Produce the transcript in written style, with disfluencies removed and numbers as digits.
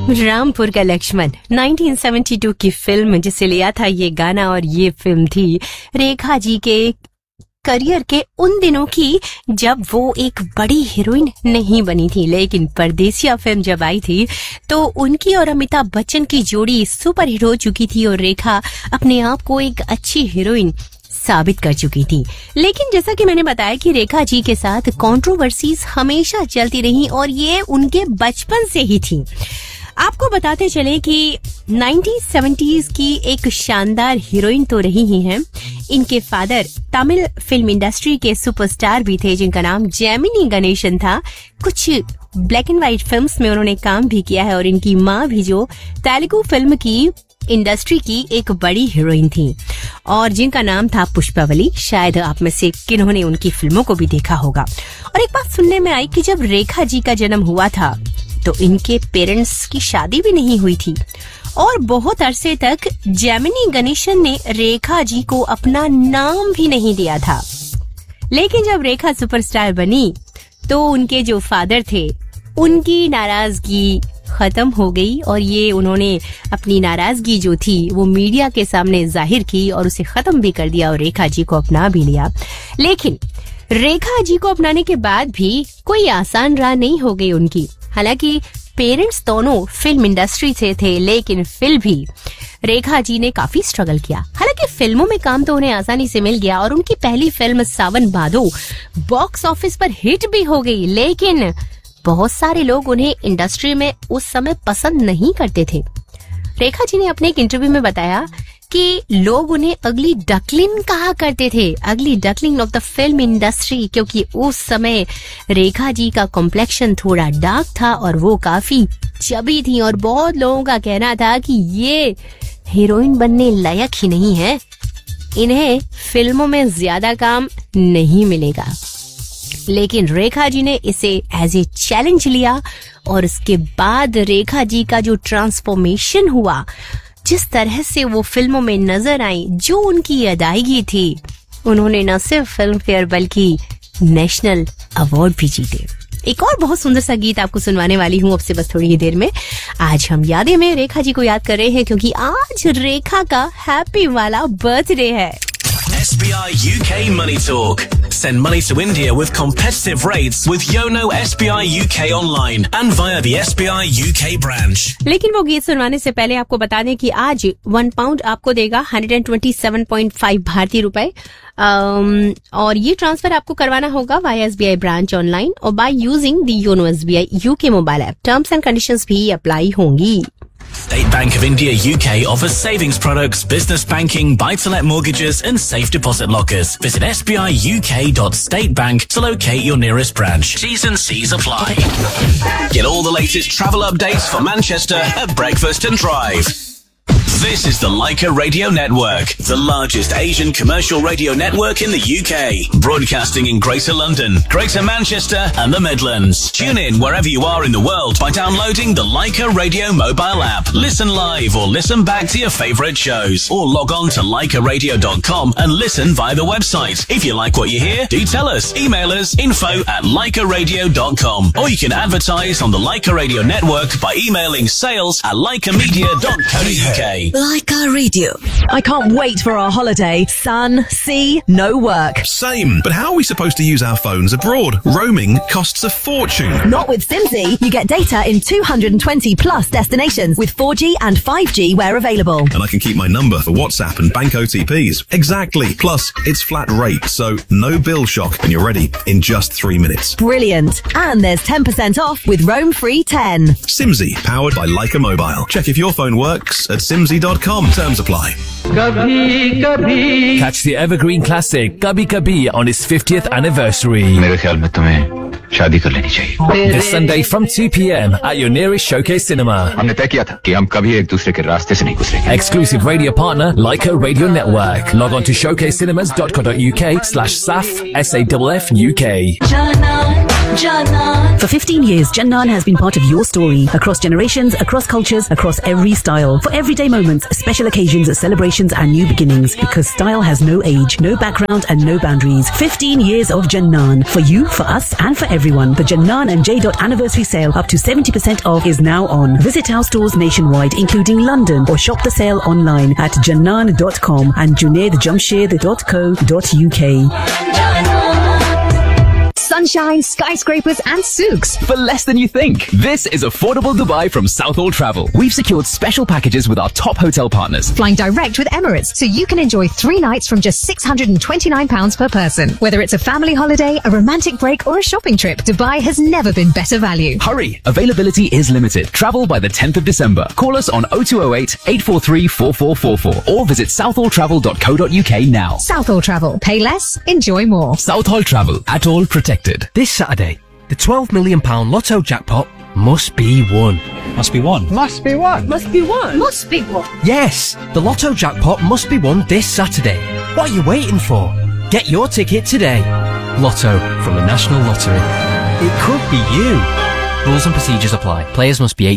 रामपुर का लक्ष्मण 1972 की फिल्म जिसे लिया था ये गाना, और ये फिल्म थी रेखा जी के करियर के उन दिनों की जब वो एक बड़ी हीरोइन नहीं बनी थी। लेकिन परदेसिया फिल्म जब आई थी तो उनकी और अमिताभ बच्चन की जोड़ी सुपर हिट हो चुकी थी और रेखा अपने आप को एक अच्छी हीरोइन साबित कर चुकी थी। लेकिन जैसा कि मैंने बताया कि रेखा जी के साथ कंट्रोवर्सीज हमेशा चलती रही और ये उनके बचपन से ही थी। आपको बताते चले कि 1970s की एक शानदार हीरोइन तो रही ही हैं। इनके फादर तमिल फिल्म इंडस्ट्री के सुपरस्टार भी थे जिनका नाम जेमिनी गणेशन था। कुछ ब्लैक एंड व्हाइट फिल्म्स में उन्होंने काम भी किया है और इनकी माँ भी जो तेलुगु फिल्म की इंडस्ट्री की एक बड़ी हीरोइन थी और जिनका नाम था पुष्पावली। शायद आप में से किन्होंने उनकी फिल्मों को भी देखा होगा। और एक बात सुनने में आई कि जब रेखा जी का जन्म हुआ था तो इनके पेरेंट्स की शादी भी नहीं हुई थी और बहुत अरसे तक जेमिनी गणेशन ने रेखा जी को अपना नाम भी नहीं दिया था। लेकिन जब रेखा सुपरस्टार बनी तो उनके जो फादर थे उनकी नाराजगी खत्म हो गई और ये उन्होंने अपनी नाराजगी जो थी वो मीडिया के सामने जाहिर की और उसे खत्म भी कर दिया और रेखा जी को अपना भी लिया। लेकिन रेखा जी को अपनाने के बाद भी कोई आसान राह नहीं हो गई उनकी। हालांकि पेरेंट्स दोनों फिल्म इंडस्ट्री से थे लेकिन फिर भी रेखा जी ने काफी स्ट्रगल किया। हालांकि फिल्मों में काम तो उन्हें आसानी से मिल गया और उनकी पहली फिल्म सावन भादो बॉक्स ऑफिस पर हिट भी हो गई, लेकिन बहुत सारे लोग उन्हें इंडस्ट्री में उस समय पसंद नहीं करते थे। रेखा जी ने अपने एक इंटरव्यू में बताया कि लोग उन्हें अगली डकलिन कहा करते थे, अगली डकलिन ऑफ द फिल्म इंडस्ट्री, क्योंकि उस समय रेखा जी का कॉम्प्लेक्शन थोड़ा डार्क था और वो काफी चबी थी और बहुत लोगों का कहना था कि ये हीरोइन बनने लायक ही नहीं है, इन्हें फिल्मों में ज्यादा काम नहीं मिलेगा। लेकिन रेखा जी ने इसे एज ए चैलेंज लिया और उसके बाद रेखा जी का जो ट्रांसफॉर्मेशन हुआ, जिस तरह से वो फिल्मों में नजर आई, जो उनकी अदायगी थी, उन्होंने न सिर्फ फिल्म फेयर बल्कि नेशनल अवार्ड भी जीते। एक और बहुत सुंदर सा गीत आपको सुनवाने वाली हूँ अब से बस थोड़ी ही देर में। आज हम यादें में रेखा जी को याद कर रहे हैं क्योंकि आज रेखा का हैप्पी वाला बर्थडे है। SBI UK Money Talk. Send money to India with competitive rates with Yono SBI UK online and via the SBI UK branch. लेकिन वो गीत सुनवाने से पहले आपको बता दें कि आज 1 पाउंड आपको देगा 127.5 भारतीय रुपए और ये ट्रांसफर आपको करवाना होगा वाया SBI ब्रांच ऑनलाइन और by using the YONO SBI UK mobile app. Terms and conditions भी अप्लाई होंगी। State Bank of India UK offers savings products, business banking, buy-to-let mortgages and safe deposit lockers. Visit sbiuk.statebank to locate your nearest branch. T's and C's apply. Get all the latest travel updates for Manchester at Breakfast and Drive. This is the Leica Radio Network, the largest Asian commercial radio network in the UK. Broadcasting in Greater London, Greater Manchester and the Midlands. Tune in wherever you are in the world by downloading the Leica Radio mobile app. Listen live or listen back to your favourite shows. Or log on to leicaradio.com and listen via the website. If you like what you hear, do tell us. Email us info@leicaradio.com. Or you can advertise on the Leica Radio Network by emailing sales@leicamedia.co.uk. Leica Radio. I can't wait for our holiday. Sun, sea, no work. Same, but how are we supposed to use our phones abroad? Roaming costs a fortune. Not with Simsy. You get data in 220 plus destinations with 4G and 5G where available. And I can keep my number for WhatsApp and bank OTPs. Exactly. Plus, it's flat rate, so no bill shock and you're ready in just 3 minutes. Brilliant. And there's 10% off with Roam Free 10. Simsy, powered by Leica Mobile. Check if your phone works at simsy.com. Terms apply. Catch the evergreen classic Kabhi Kabhi on its 50th anniversary. मेरे ख्याल में तुम्हें शादी कर लेनी चाहिए। This Sunday from 2 p.m. at your nearest Showcase Cinema. हमने तय किया था कि हम कभी एक दूसरे के रास्ते से नहीं गुजरेंगे। Exclusive radio partner Leica Radio Network. Log on to showcasecinemas.co.uk/SAF SAFF UK. For 15 years, Jannan has been part of your story. Across generations, across cultures, across every style. For everyday moments, special occasions, celebrations and new beginnings. Because style has no age, no background and no boundaries. 15 years of Jannan. For you, for us and for everyone. The Jannan and J. anniversary sale up to 70% off is now on. Visit our stores nationwide, including London, or shop the sale online at jannan.com and junaidjamshed.co.uk. Sunshine, skyscrapers and souks. For less than you think. This is Affordable Dubai from Southall Travel. We've secured special packages with our top hotel partners. Flying direct with Emirates, so you can enjoy 3 nights from just £629 per person. Whether it's a family holiday, a romantic break or a shopping trip, Dubai has never been better value. Hurry! Availability is limited. Travel by the 10th of December. Call us on 0208 843 4444 or visit southalltravel.co.uk now. Southall Travel. Pay less, enjoy more. Southall Travel. At all protected. This Saturday, the £12 million Lotto jackpot must be won. Must be won. Must be won. Must be won. Must be won. Yes, the Lotto jackpot must be won this Saturday. What are you waiting for? Get your ticket today. Lotto from the National Lottery. It could be you. Rules and procedures apply. Players must be 18.